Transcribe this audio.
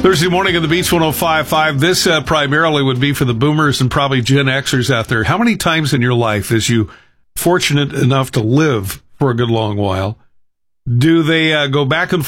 Thursday morning on the Beach 105.5. This primarily would be for the boomers and probably Gen Xers out there. How many times in your life, as you fortunate enough to live for a good long while, do they go back and